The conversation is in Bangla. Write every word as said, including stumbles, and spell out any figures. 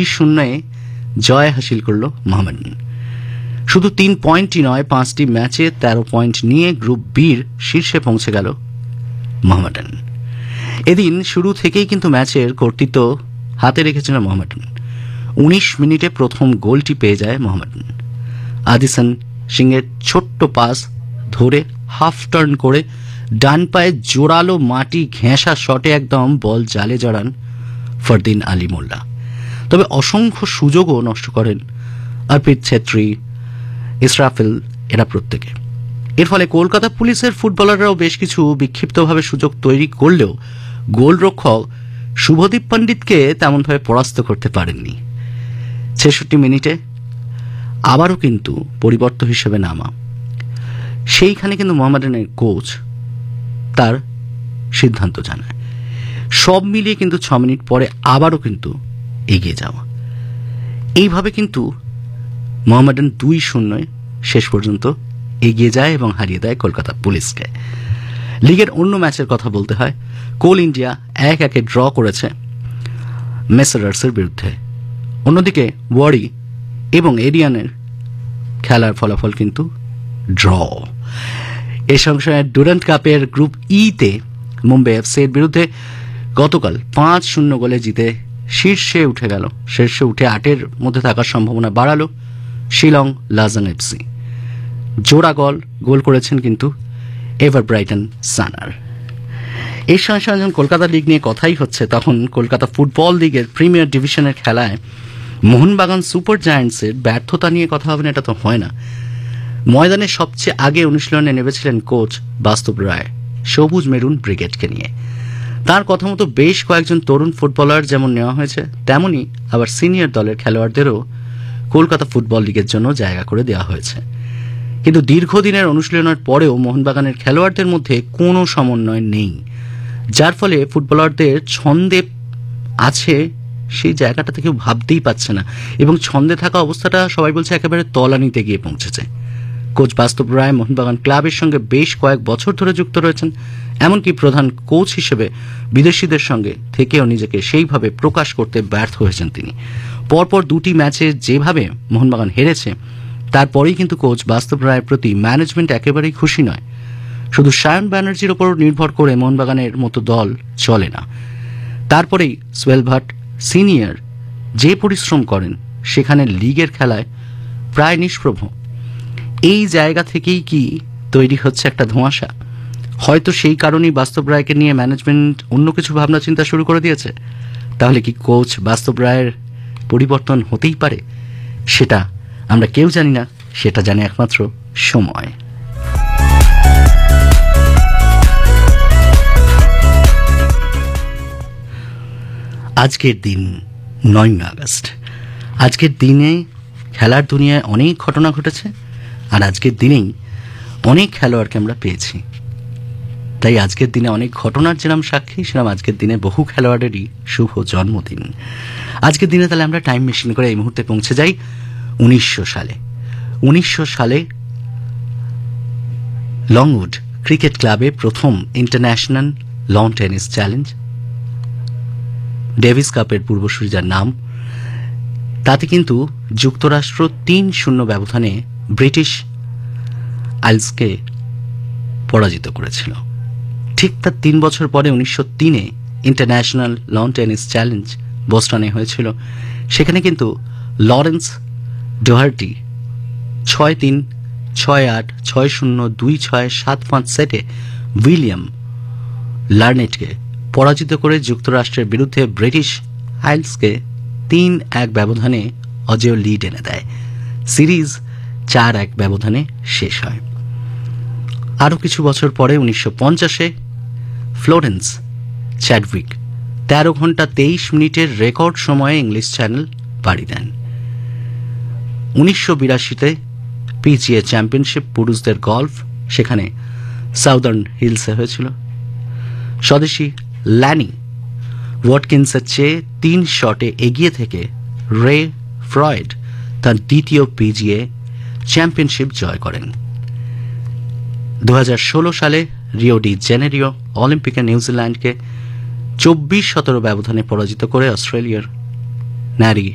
শূন্যে জয় হাসিল করল মোহামেডান। শুধু তিন পয়েন্টই নয়, পাঁচটি ম্যাচে তেরো পয়েন্ট নিয়ে গ্রুপ বির শীর্ষে পৌঁছে গেল মোহামেডান। এদিন শুরু থেকেই কিন্তু ম্যাচের কর্তৃত্ব হাতে রেখেছিল মোহামেডান। উনিশ মিনিটে প্রথম গোলটি পেয়ে যায় মোহামেডান। আদিসন সিংয়ের ছোট্ট পাস ধরে হাফ টার্ন করে ডান পায়ে জোরালো মাটি ঘেঁষা শটে একদম বল জালে জড়ান ফরদিন আলী মোল্লা। তবে অসংখ্য সুযোগও নষ্ট করেন অর্পিত ছেত্রী, ইসরাফিল, এরা প্রত্যেকে। এর ফলে কলকাতা পুলিশের ফুটবলাররাও বেশ কিছু বিক্ষিপ্তভাবে সুযোগ তৈরি করলেও গোলরক্ষক শুভদীপ পণ্ডিতকে তেমনভাবে পরাস্ত করতে পারেননি। ছেষট্টি মিনিটে আবারও কিন্তু পরিবর্তন হিসেবে নামা, সেইখানে কিন্তু মোহামেডানের কোচ তার সিদ্ধান্ত জানায়। সব মিলিয়ে কিন্তু ছ মিনিট পরে আবারও কিন্তু এগিয়ে যাওয়া। এইভাবে কিন্তু মোহামেডান দুই শূন্যয় শেষ পর্যন্ত এগিয়ে যায় এবং হারিয়ে দেয় কলকাতা পুলিশকে। লিগের অন্য ম্যাচের কথা বলতে হয়, কোল ইন্ডিয়া এক একে ড্র করেছে মেসারার্সের বিরুদ্ধে। অন্যদিকে ওয়ারি এবং এরিয়ানের খেলার ফলাফল কিন্তু ড্র। এ সংশয়ে ডুরান্ট কাপের গ্রুপ ইতে মুম্বাই এফসির বিরুদ্ধে গতকাল পাঁচ শূন্য গোলে জিতে শীর্ষে উঠে গেল। শীর্ষে উঠে আটের মধ্যে থাকার সম্ভাবনা বাড়ালো শিলং লাজান এফসি। জোড়া গোল গোল করেছেন কিন্তু এভার ব্রাইটন সানার। এর সঙ্গে সঙ্গে যখন কলকাতা লিগ নিয়ে কথাই হচ্ছে, তখন কলকাতা ফুটবল লিগের প্রিমিয়ার ডিভিশনের খেলায় মোহনবাগান সুপার জায়ান্টসের ব্যর্থতা নিয়ে কথা হবে না, এটা তো হয় না। ময়দানে সবচেয়ে আগে অনুশীলনে নেমেছিলেন কোচ বাস্তব রায় সবুজ মেরুন ব্রিগেডকে নিয়ে। তার কথা মতো বেশ কয়েকজন তরুণ ফুটবলার যেমন নেওয়া হয়েছে, তেমনি আবার সিনিয়র দলের খেলোয়াড়দেরও কলকাতা ফুটবল লিগের জন্য জায়গা করে দেওয়া হয়েছে। কিন্তু দীর্ঘদিনের অনুশীলনের পরেও মোহনবাগানের খেলোয়াড়দের মধ্যে কোনো সমন্বয় নেই, যার ফলে ফুটবলারদের ছন্দে আছে সেই জায়গাটা থেকে ভাবতেই পাচ্ছে না, এবং ছন্দে থাকা অবস্থাটা সবাই বলছে একেবারে তলানিতে গিয়ে পৌঁছেছে। কোচ বাস্তব রায় মোহনবাগান ক্লাবের সঙ্গে বেশ কয়েক বছর ধরে যুক্ত রয়েছেন, এমনকি প্রধান কোচ হিসেবে বিদেশিদের সঙ্গে থেকেও নিজেকে সেইভাবে প্রকাশ করতে ব্যর্থ হয়েছেন তিনি। পরপর দুটি ম্যাচে যেভাবে মোহনবাগান হেরেছে, তারপরেই কিন্তু কোচ বাস্তব রায়ের প্রতি ম্যানেজমেন্ট একেবারেই খুশি নয়। শুধু সায়ন ব্যানার্জির ওপর নির্ভর করে মোহনবাগানের মতো দল চলে না। তারপরেই সোহেল ভাট সিনিয়র যে পরিশ্রম করেন, সেখানে লিগের খেলায় প্রায় নিষ্প্রভ। এই জায়গা থেকেই কি তৈরি হচ্ছে একটা ধোঁয়াশা? হয়তো সেই কারণেই বাস্তব রায়কে নিয়ে ম্যানেজমেন্ট অন্য কিছু ভাবনা চিন্তা শুরু করে দিয়েছে। তাহলে কি কোচ বাস্তব রায়ের পরিবর্তন হতেই পারে? সেটা আমরা কেউ জানি না, সেটা জানে একমাত্র সময়। আজকের দিন নয় আগস্ট। আজকের দিনে খেলার দুনিয়ায় অনেক ঘটনা ঘটেছে, আর আজকের দিনেই অনেক খেলোয়াড়কে আমরা পেয়েছি। তাই আজকের দিনে অনেক ঘটনার যেরকম সাক্ষী, সেরকম আজকের দিনে বহু খেলোয়াড়েরই শুভ জন্মদিন। আজকের দিনে তাহলে আমরা টাইম মেশিন করে এই মুহূর্তে পৌঁছে যাই উনিশশো সালে। উনিশশো সালে লংউড ক্রিকেট ক্লাবে প্রথম international loan tennis challenge, Davies কাপের পূর্বসূরি যার নাম, তাতে কিন্তু যুক্তরাষ্ট্র তিন শূন্য ব্যবধানে ব্রিটিশ আইলসকে পরাজিত করেছিল। ঠিক তার তিন বছর পরে উনিশশো তিনে ইন্টারন্যাশনাল লন টেনিস চ্যালেঞ্জ বোস্টনে হয়েছিল। সেখানে কিন্তু লরেন্স ডোহার্টি ছয় তিন, ছয় আট, ছয় শূন্য, দুই ছয়, সাত পাঁচ সেটে উইলিয়াম লার্নেটকে পরাজিত করে যুক্তরাষ্ট্রের বিরুদ্ধে ব্রিটিশ আইলসকে তিন এক ব্যবধানে অজেয় লিড এনে দেয়। সিরিজ চার এক ব্যবধানে শেষ হয়। আরও কিছু বছর পরে উনিশশো পঞ্চাশে ফ্লোরেন্স চ্যাডউইক তেরো ঘন্টা তেইশ মিনিটের রেকর্ড সময়ে ইংলিশ চ্যানেল পাড়ি দেন। উনিশশো বিরাশিতে পিজিএ চ্যাম্পিয়নশিপ পুরুষদের গল্ফ, সেখানে সাউদার্ন হিলসে হয়েছিল। স্বদেশী ল্যানি ওয়াটকিন্সের চেয়ে তিন শটে এগিয়ে থেকে রে ফ্রয়েড তার দ্বিতীয় পিজিএ চ্যাম্পিয়নশিপ জয় করেন। দু হাজার ষোলো সালে রিও ডি জেনেরিও অলিম্পিকে নিউজিল্যান্ডকে চব্বিশ সতেরো ব্যবধানে পরাজিত করে অস্ট্রেলিয়ার নারী